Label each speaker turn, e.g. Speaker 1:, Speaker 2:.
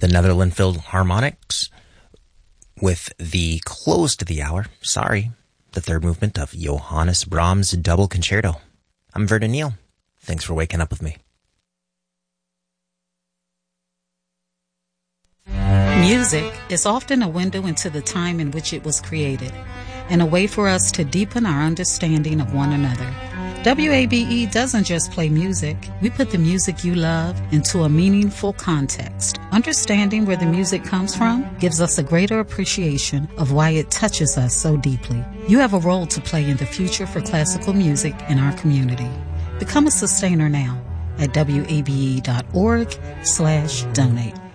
Speaker 1: Netherland Philharmonics with the close to the hour, the third movement of Johannes Brahms' Double Concerto. I'm Vernon Neal. Thanks for waking up with me.
Speaker 2: Music is often a window into the time in which it was created, and a way for us to deepen our understanding of one another. WABE doesn't just play music. We put the music you love into a meaningful context. Understanding where the music comes from gives us a greater appreciation of why it touches us so deeply. You have a role to play in the future for classical music in our community. Become a sustainer now at wabe.org/donate.